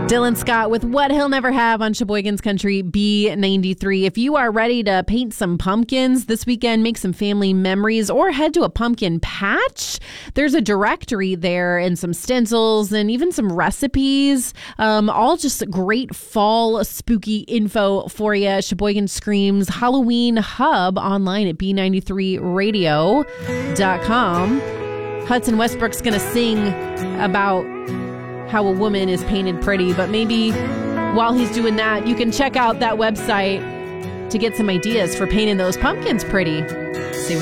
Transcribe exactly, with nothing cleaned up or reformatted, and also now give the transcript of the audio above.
Dylan Scott with What He'll Never Have on Sheboygan's Country B ninety-three. If you are ready to paint some pumpkins this weekend, make some family memories, or head to a pumpkin patch, there's a directory there and some stencils and even some recipes. Um, all just great fall spooky info for you. Sheboygan Screams Halloween Hub online at b ninety-three radio dot com. Hudson Westbrook's going to sing about how a woman is painted pretty, but maybe while he's doing that, you can check out that website to get some ideas for painting those pumpkins pretty. See what